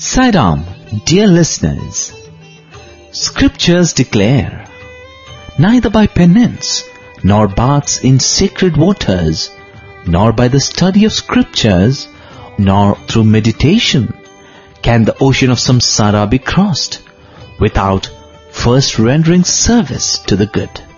Sai Ram, dear listeners, Scriptures declare, neither by penance, nor baths in sacred waters, nor by the study of Scriptures, nor through meditation, can the ocean of samsara be crossed without first rendering service to the good.